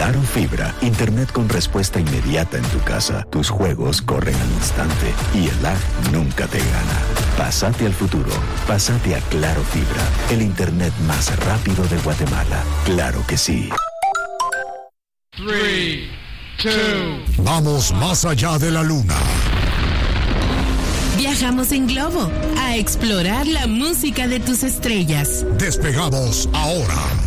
Claro Fibra, internet con respuesta inmediata en tu casa. Tus juegos corren al instante y el lag nunca te gana. Pásate al futuro. Pásate a Claro Fibra, el internet más rápido de Guatemala. Claro que sí. 3, 2. Vamos más allá de la luna. Viajamos en globo a explorar la música de tus estrellas. Despegamos ahora.